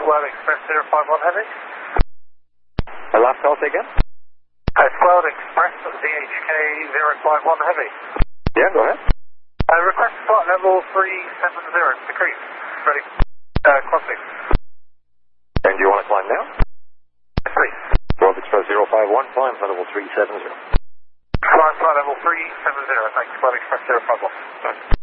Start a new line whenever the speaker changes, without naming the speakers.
Cloud Express 051 Heavy.
The last call, say again?
Cloud Express DHK 051 Heavy.
Yeah, go ahead.
Request flight level 370, decrease. Ready. Crossing.
And do you want to climb now?
Yes, please.
Cloud Express 051, climb flight level 370.
Flight level 370, thanks. Cloud Express 051.